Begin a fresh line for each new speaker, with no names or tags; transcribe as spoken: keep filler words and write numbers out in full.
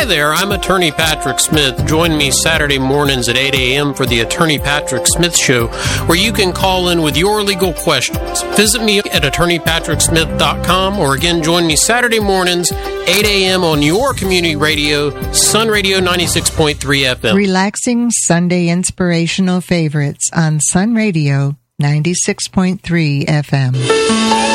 there, I'm Attorney Patrick Smith. Join me Saturday mornings at eight a.m. for the Attorney Patrick Smith Show, where you can call in with your legal questions. Visit me at attorney patrick smith dot com, or again, join me Saturday mornings, eight a.m. on your community radio, Sun Radio ninety-six point three F M.
Relaxing Sunday inspirational favorites on Sun Radio ninety-six point three F M.